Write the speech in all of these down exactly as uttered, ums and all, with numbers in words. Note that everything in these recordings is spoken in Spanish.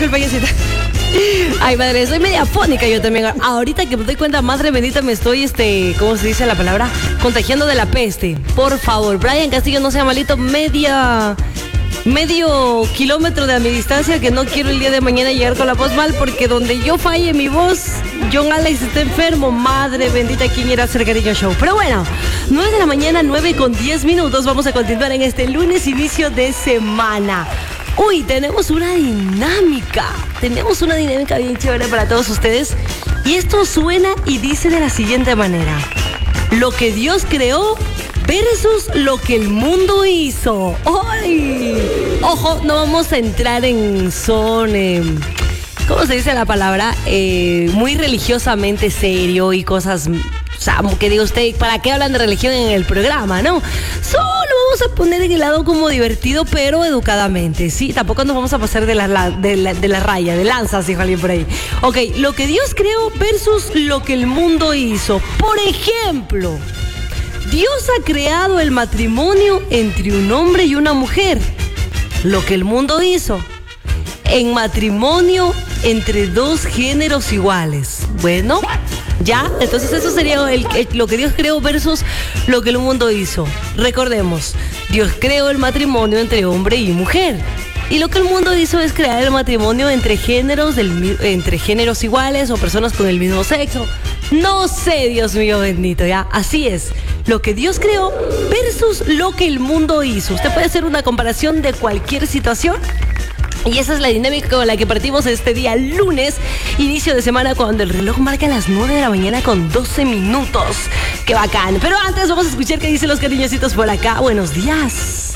el payasito. Ay, madre, soy media fónica yo también. Ahorita que me doy cuenta, madre bendita, me estoy, este, ¿cómo se dice la palabra? Contagiando de la peste. Por favor, Brian Castillo, no sea malito, media... medio kilómetro de a mi distancia, que no quiero el día de mañana llegar con la voz mal, porque donde yo falle mi voz, John Alex está enfermo. Madre bendita, ¿quién irá a hacer Cariño Show? Pero bueno, nueve de la mañana, nueve con diez minutos. Vamos a continuar en este lunes, inicio de semana. Uy, tenemos una dinámica. Tenemos una dinámica bien chévere para todos ustedes. Y esto suena y dice de la siguiente manera: lo que Dios creó versus lo que el mundo hizo. ¡Ay! Ojo, no vamos a entrar en son, eh, ¿cómo se dice la palabra? Eh, muy religiosamente serio y cosas, o sea, que diga usted, ¿para qué hablan de religión en el programa, no? Solo vamos a poner en el lado como divertido, pero educadamente, ¿sí? Tampoco nos vamos a pasar de la, de la, de la raya, de lanzas, dijo alguien por ahí. Ok, lo que Dios creó versus lo que el mundo hizo. Por ejemplo, Dios ha creado el matrimonio entre un hombre y una mujer. Lo que el mundo hizo en matrimonio entre dos géneros iguales. Bueno, ya, entonces eso sería el, el, lo que Dios creó versus lo que el mundo hizo. Recordemos, Dios creó el matrimonio entre hombre y mujer. Y lo que el mundo hizo es crear el matrimonio entre géneros, del, entre géneros iguales o personas con el mismo sexo. No sé, Dios mío bendito, ya. Así es. Lo que Dios creó versus lo que el mundo hizo. Usted puede hacer una comparación de cualquier situación. Y esa es la dinámica con la que partimos este día lunes, inicio de semana, cuando el reloj marca las nueve de la mañana con doce minutos. ¡Qué bacán! Pero antes vamos a escuchar qué dicen los cariñositos por acá. Buenos días.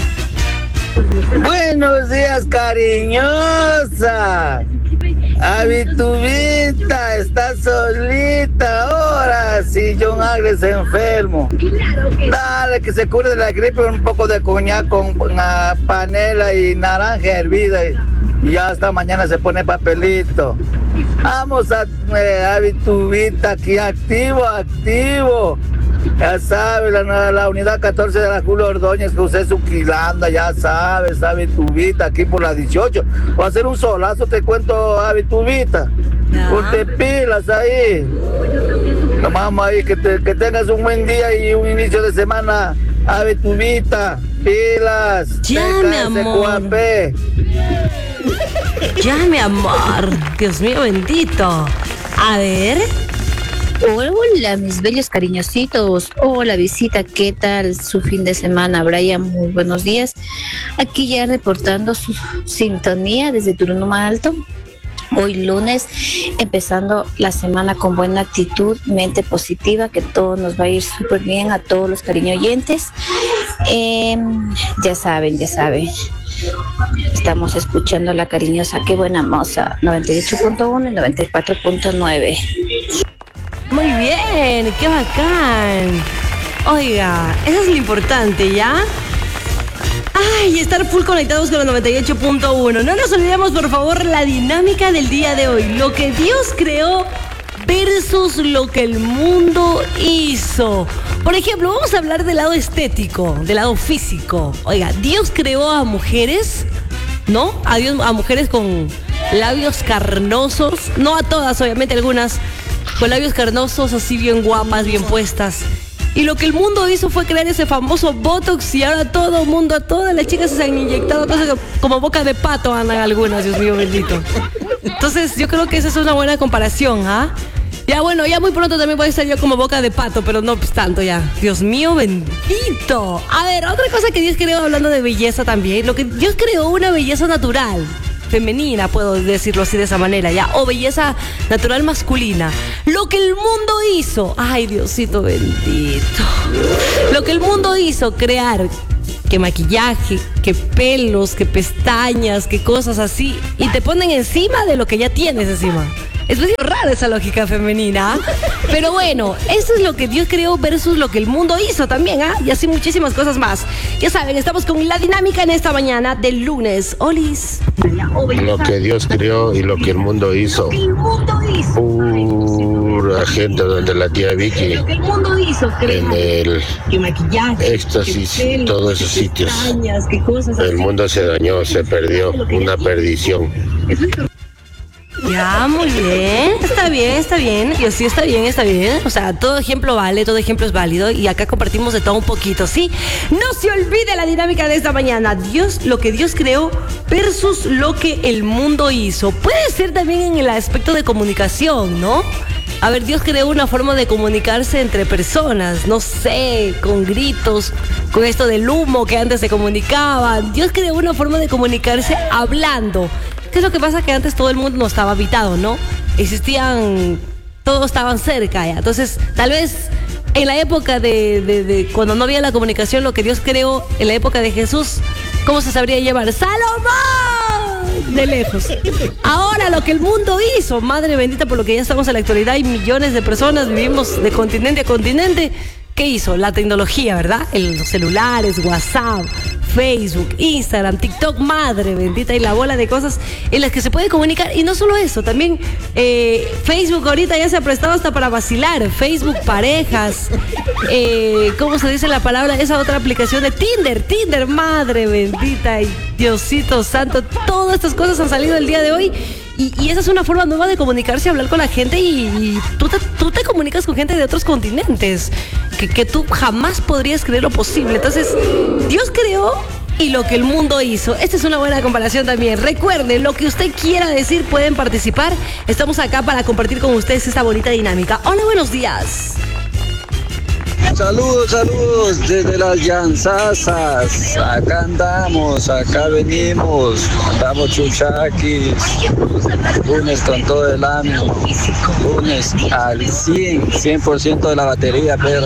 Buenos días, cariñosa. Habitubita, está solita ahora. Sí, John Agres enfermo. Dale, que se cure de la gripe un poco de coñac con uh, panela y naranja hervida. Y, y ya hasta mañana se pone papelito. Vamos a eh, Habitubita, aquí activo, activo. Ya sabes, la, la unidad catorce de la Julio Ordóñez, que usted es su quilanda, ya sabes, sabe tu vida, aquí por la dieciocho. Va a ser un solazo, te cuento, Avi, tu vida. Ponte pilas ahí. Nos vamos ahí, que, te, que tengas un buen día y un inicio de semana, Avi, tu vida. Pilas. Ya, mi amor. Ya, mi amor. Dios mío bendito. A ver. Hola, mis bellos cariñositos. Hola, visita, ¿qué tal su fin de semana? Brian, muy buenos días. Aquí ya reportando su sintonía desde Turunuma Alto. Hoy lunes, empezando la semana con buena actitud, mente positiva, que todo nos va a ir súper bien a todos los cariño oyentes. Eh, ya saben, ya saben. Estamos escuchando a la cariñosa, qué buena moza, noventa y ocho punto uno y noventa y cuatro punto nueve. Muy bien, qué bacán. Oiga, eso es lo importante, ¿ya? Ay, estar full conectados con el noventa y ocho punto uno. No nos olvidemos, por favor, la dinámica del día de hoy. Lo que Dios creó versus lo que el mundo hizo. Por ejemplo, vamos a hablar del lado estético, del lado físico. Oiga, Dios creó a mujeres, ¿no? A, Dios, a mujeres con labios carnosos. No a todas, obviamente, algunas con labios carnosos, así bien guapas, bien puestas. Y lo que el mundo hizo fue crear ese famoso Botox, y ahora todo el mundo, todas las chicas se han inyectado cosas como boca de pato, andan algunas, Dios mío bendito. Entonces yo creo que esa es una buena comparación, ¿ah? Ya bueno, ya muy pronto también voy a estar yo como boca de pato, pero no pues tanto ya. Dios mío bendito. A ver, otra cosa que Dios creó, hablando de belleza también, lo que Dios creó, una belleza natural, femenina, puedo decirlo así de esa manera, ya, o belleza natural masculina. Lo que el mundo hizo, ay, Diosito bendito, lo que el mundo hizo, crear que maquillaje, que pelos, que pestañas, que cosas así, y te ponen encima de lo que ya tienes encima. Es medio rara esa lógica femenina, pero bueno, eso es lo que Dios creó versus lo que el mundo hizo también, ¿ah? Y así muchísimas cosas más. Ya saben, estamos con la dinámica en esta mañana del lunes. Olis. Lo que Dios creó y lo que el mundo hizo. Pura gente donde la tía Vicky, en el éxtasis, todos esos sitios. El mundo se dañó, se perdió, una perdición. Ya, muy bien. Está bien, está bien. Yo sí, está bien, está bien. O sea, todo ejemplo vale, todo ejemplo es válido. Y acá compartimos de todo un poquito, ¿sí? No se olvide la dinámica de esta mañana. Dios, lo que Dios creó versus lo que el mundo hizo. Puede ser también en el aspecto de comunicación, ¿no? A ver, Dios creó una forma de comunicarse entre personas, no sé, con gritos, con esto del humo que antes se comunicaban. Dios creó una forma de comunicarse hablando. ¿Qué es lo que pasa? Que antes todo el mundo no estaba habitado, ¿no? Existían, todos estaban cerca ya. Entonces, tal vez en la época de, de, de cuando no había la comunicación, lo que Dios creó en la época de Jesús, ¿cómo se sabría llevar? ¡Salomón! De lejos. Ahora lo que el mundo hizo, madre bendita, por lo que ya estamos en la actualidad y millones de personas vivimos de continente a continente. ¿Qué hizo? La tecnología, ¿verdad? El- Los celulares, WhatsApp, Facebook, Instagram, TikTok, madre bendita, y la bola de cosas en las que se puede comunicar. Y no solo eso, también eh, Facebook ahorita ya se ha prestado hasta para vacilar. Facebook parejas, eh, ¿cómo se dice la palabra? Esa otra aplicación de Tinder, Tinder, madre bendita y Diosito santo. Todas estas cosas han salido el día de hoy. Y, y esa es una forma nueva de comunicarse, hablar con la gente y, y tú, te, tú te comunicas con gente de otros continentes que, que tú jamás podrías creer lo posible. Entonces, Dios creó y lo que el mundo hizo. Esta es una buena comparación también. Recuerden, lo que usted quiera decir, pueden participar. Estamos acá para compartir con ustedes esta bonita dinámica. Hola, buenos días. Saludos, saludos desde las Llanzazas. Acá andamos, acá venimos. Andamos chuchaquis. Lunes con todo el ánimo. Lunes al cien, cien por ciento de la batería, pero.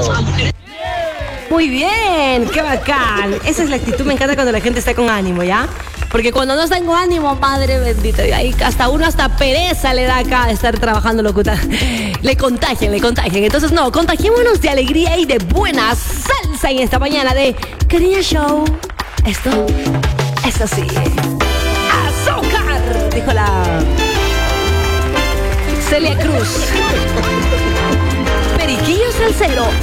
Muy bien, qué bacán. Esa es la actitud, me encanta cuando la gente está con ánimo, ¿ya? Porque cuando no está con ánimo, madre bendita, y ahí hasta uno hasta pereza le da acá de estar trabajando locuta. Le contagian, le contagian. Entonces, no, contagiémonos de alegría y de buena salsa en esta mañana de Cariño Show. Esto es así. ¡Azúcar! Dijo la Celia Cruz. Periquillo salsero,